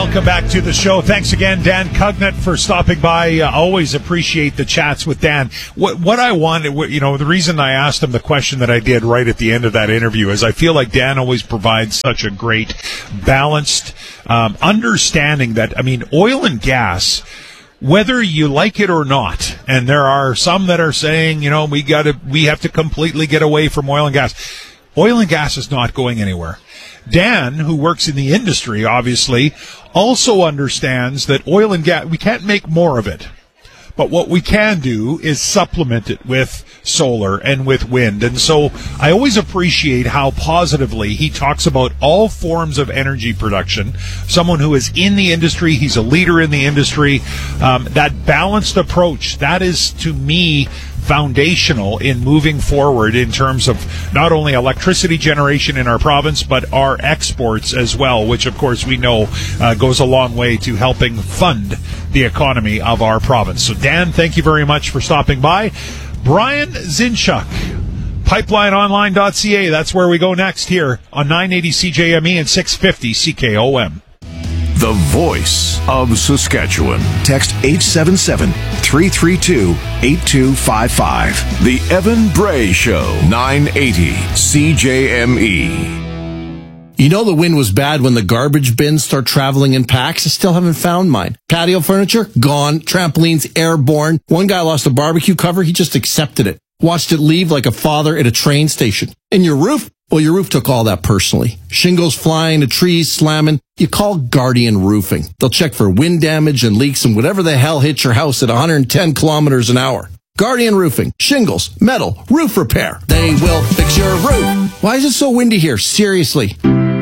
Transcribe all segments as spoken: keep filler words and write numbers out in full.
welcome back to the show. Thanks again, Dan Cugnett, for stopping by. Uh, always appreciate the chats with Dan. What, what I wanted, what, you know, the reason I asked him the question that I did right at the end of that interview is I feel like Dan always provides such a great, balanced um, understanding that, I mean, oil and gas, whether you like it or not, and there are some that are saying, you know, we got to, we have to completely get away from oil and gas. Oil and gas is not going anywhere. Dan, who works in the industry, obviously, also understands that oil and gas, we can't make more of it. But what we can do is supplement it with solar and with wind. And so I always appreciate how positively he talks about all forms of energy production. Someone who is in the industry, he's a leader in the industry. Um, that balanced approach, that is, to me, foundational in moving forward in terms of not only electricity generation in our province, but our exports as well, which, of course, we know uh, goes a long way to helping fund the economy of our province. So, Dan, thank you very much for stopping by. Brian Zinchuk, pipeline online dot c a. That's where we go next here on nine eighty C J M E and six fifty C K O M. The voice of Saskatchewan. Text eight seven seven, three three two, eight two five five. The Evan Bray Show. nine eighty C J M E. You know the wind was bad when the garbage bins start traveling in packs? I still haven't found mine. Patio furniture? Gone. Trampolines? Airborne. One guy lost a barbecue cover. He just accepted it. Watched it leave like a father at a train station. And your roof? Well, your roof took all that personally. Shingles flying, the trees slamming. You call Guardian Roofing. They'll check for wind damage and leaks and whatever the hell hits your house at one hundred ten kilometers an hour. Guardian Roofing. Shingles, metal, roof repair. They will fix your roof. Why is it so windy here? Seriously.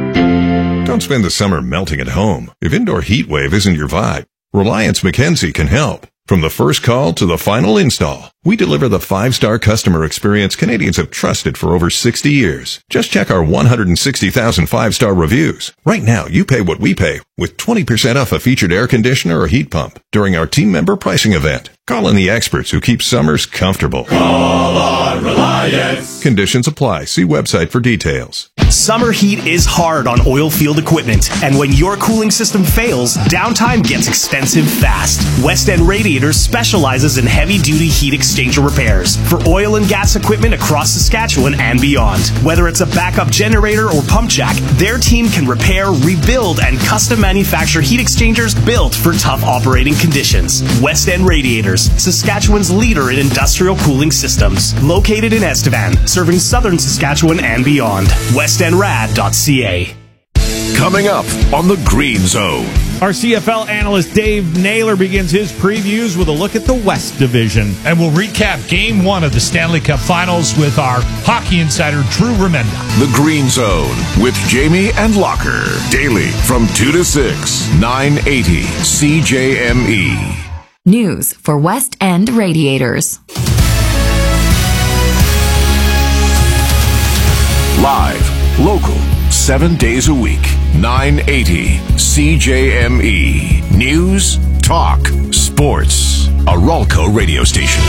Don't spend the summer melting at home. If indoor heat wave isn't your vibe, Reliance Mackenzie can help. From the first call to the final install, we deliver the five-star customer experience Canadians have trusted for over sixty years. Just check our one hundred sixty thousand five-star reviews. Right now, you pay what we pay with twenty percent off a featured air conditioner or heat pump during our team member pricing event. Call in the experts who keep summers comfortable. Call on Reliance. Conditions apply. See website for details. Summer heat is hard on oil field equipment, and when your cooling system fails, downtime gets expensive fast. West End Radiators specializes in heavy-duty heat exchanger repairs for oil and gas equipment across Saskatchewan and beyond. Whether it's a backup generator or pump jack, their team can repair, rebuild, and custom manufacture heat exchangers built for tough operating conditions. West End Radiators, Saskatchewan's leader in industrial cooling systems. Located in Estevan, serving southern Saskatchewan and beyond. west end rad dot c a. Coming up on the Green Zone. Our C F L analyst Dave Naylor begins his previews with a look at the West Division. And we'll recap Game one of the Stanley Cup Finals with our hockey insider, Drew Remenda. The Green Zone with Jamie and Locker. Daily from two to six. nine eighty C J M E. News for West End Radiators. Live, local, seven days a week. nine eighty C J M E. News, talk, sports. A Ralco radio station.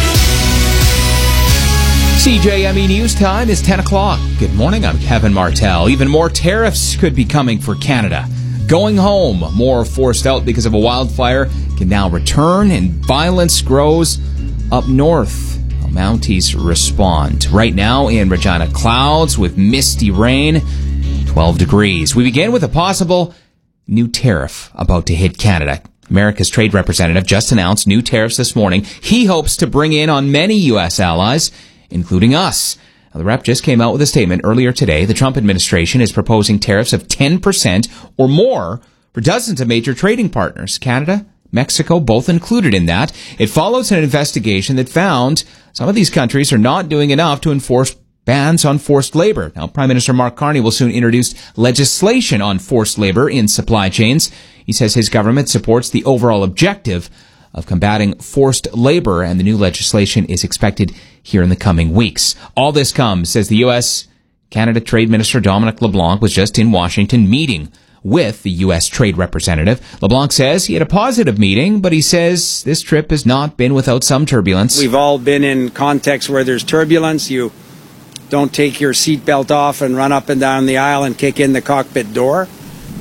C J M E News Time is ten o'clock. Good morning, I'm Kevin Martell. Even more tariffs could be coming for Canada. Going home, more forced out because of a wildfire, can now return, and violence grows up north. Mounties respond. Right now in Regina, clouds with misty rain, twelve degrees. We begin with a possible new tariff about to hit Canada. America's trade representative just announced new tariffs this morning he hopes to bring in on many U S allies, including us. Now, the rep just came out with a statement earlier today. The Trump administration is proposing tariffs of ten percent or more for dozens of major trading partners. Canada, Mexico, both included in that. It follows an investigation that found some of these countries are not doing enough to enforce bans on forced labor. Now, Prime Minister Mark Carney will soon introduce legislation on forced labor in supply chains. He says his government supports the overall objective of combating forced labor, and the new legislation is expected here in the coming weeks. All this comes, says the U S Canada Trade Minister Dominic LeBlanc was just in Washington meeting with the U S trade representative. LeBlanc says he had a positive meeting, but he says this trip has not been without some turbulence. We've all been in contexts where there's turbulence. You don't take your seatbelt off and run up and down the aisle and kick in the cockpit door.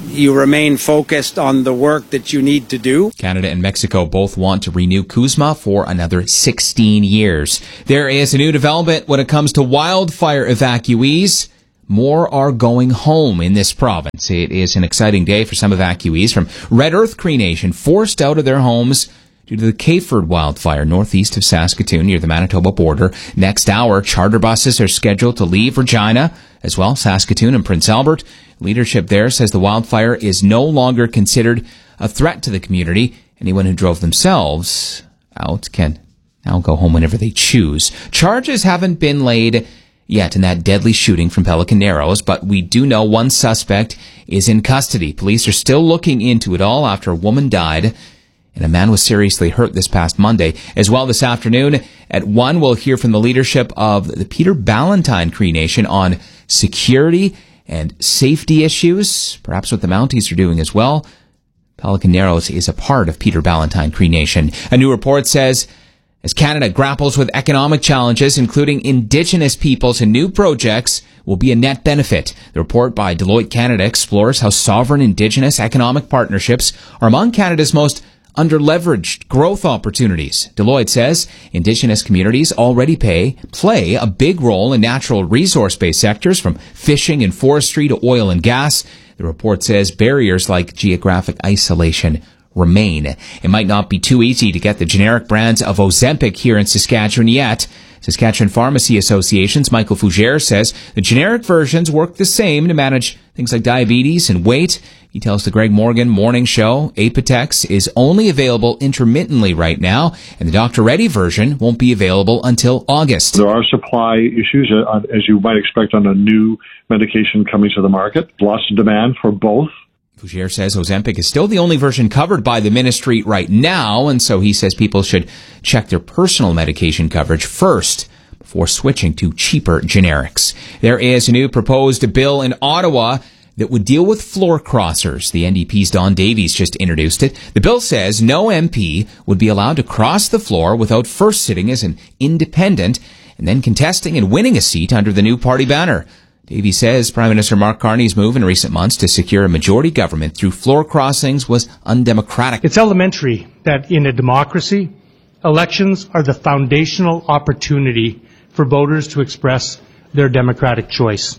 you remain focused on the work that you need to do. Canada and Mexico both want to renew CUSMA for another sixteen years. There is a new development when it comes to wildfire evacuees. More are going home in this province. It is an exciting day for some evacuees from Red Earth Cree Nation, forced out of their homes due to the Kayford wildfire northeast of Saskatoon near the Manitoba border. Next hour, charter buses are scheduled to leave Regina, as well Saskatoon and Prince Albert. Leadership there says the wildfire is no longer considered a threat to the community. Anyone who drove themselves out can now go home whenever they choose. Charges haven't been laid yet in that deadly shooting from Pelican Narrows, but we do know one suspect is in custody. Police are still looking into it all after a woman died and a man was seriously hurt this past Monday. As well this afternoon at one, we'll hear from the leadership of the Peter Ballantine Cree Nation on security and safety issues, perhaps what the Mounties are doing as well. Pelican Narrows is a part of Peter Ballantine Cree Nation. A new report says, as Canada grapples with economic challenges, including Indigenous peoples and new projects, will be a net benefit. The report by Deloitte Canada explores how sovereign Indigenous economic partnerships are among Canada's most under-leveraged growth opportunities. Deloitte says Indigenous communities already pay, play a big role in natural resource-based sectors from fishing and forestry to oil and gas. The report says barriers like geographic isolation remain. It might not be too easy to get the generic brands of Ozempic here in Saskatchewan yet. Saskatchewan Pharmacy Association's Michael Fougere says the generic versions work the same to manage things like diabetes and weight. He tells the Greg Morgan Morning Show Apotex is only available intermittently right now, and the Doctor Reddy version won't be available until August. There are supply issues, uh, as you might expect on a new medication coming to the market. Lots of demand for both. Fougere says Ozempic is still the only version covered by the ministry right now, and so he says people should check their personal medication coverage first before switching to cheaper generics. There is a new proposed bill in Ottawa that would deal with floor crossers. The N D P's Don Davies just introduced it. The bill says no M P would be allowed to cross the floor without first sitting as an independent and then contesting and winning a seat under the new party banner. Davies says Prime Minister Mark Carney's move in recent months to secure a majority government through floor crossings was undemocratic. It's elementary that in a democracy, elections are the foundational opportunity for voters to express their democratic choice.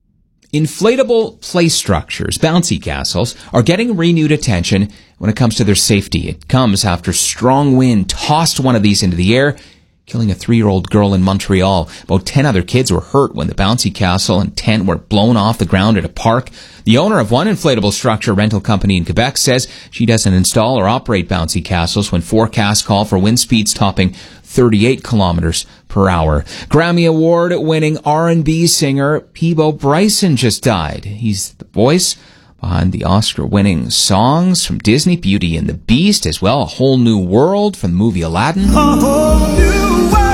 Inflatable play structures, bouncy castles, are getting renewed attention when it comes to their safety. It comes after strong wind tossed one of these into the air, killing a three-year-old girl in Montreal. About ten other kids were hurt when the bouncy castle and tent were blown off the ground at a park. The owner of one inflatable structure rental company in Quebec says she doesn't install or operate bouncy castles when forecasts call for wind speeds topping thirty-eight kilometers per hour. Grammy Award-winning R and B singer Peabo Bryson just died. He's the voice behind the Oscar-winning songs from Disney, Beauty and the Beast, as well A Whole New World from the movie Aladdin. A whole new world.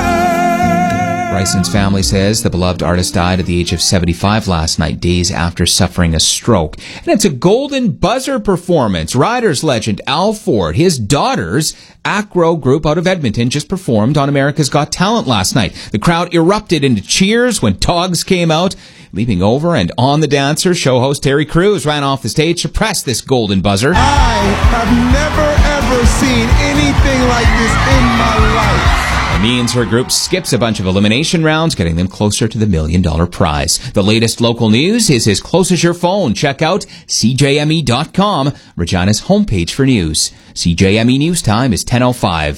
Bryson's family says the beloved artist died at the age of seventy-five last night, days after suffering a stroke. And it's a golden buzzer performance. Riders legend Al Ford, his daughter's Acro group out of Edmonton, just performed on America's Got Talent last night. The crowd erupted into cheers when Togs came out. Leaping over and on the dancer, show host Terry Crews ran off the stage to press this golden buzzer. I have never ever seen anything like this in my life. It means her group skips a bunch of elimination rounds, getting them closer to the million dollar prize. The latest local news is as close as your phone. Check out C J M E dot com, Regina's homepage for news. C J M E News Time is ten oh five.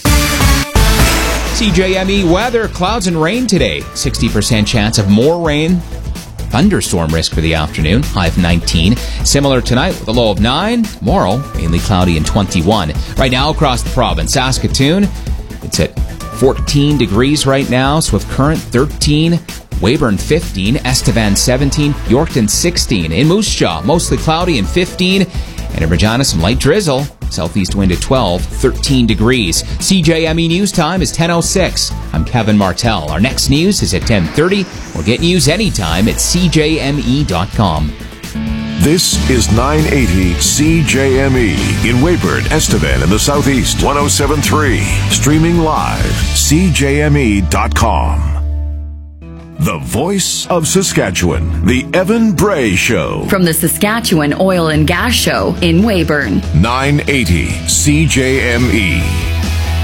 C J M E weather, clouds and rain today. sixty percent chance of more rain. Thunderstorm risk for the afternoon, high of nineteen. Similar tonight with a low of nine. Tomorrow, mainly cloudy and twenty-one. Right now across the province, Saskatoon, it's at fourteen degrees right now. Swift Current, thirteen. Weyburn, fifteen. Estevan, seventeen. Yorkton, sixteen. In Moose Jaw, mostly cloudy and fifteen. And in Regina, some light drizzle. Southeast wind at twelve, thirteen degrees. C J M E News Time is ten oh six. I'm Kevin Martell. Our next news is at ten thirty. We'll get news anytime at C J M E dot com. This is nine eighty C J M E in Weyburn, Estevan, in the Southeast. one oh seven point three. Streaming live. C J M E dot com. the voice of Saskatchewan, The Evan Bray Show. From the Saskatchewan Oil and Gas Show in Weyburn. nine eighty C J M E.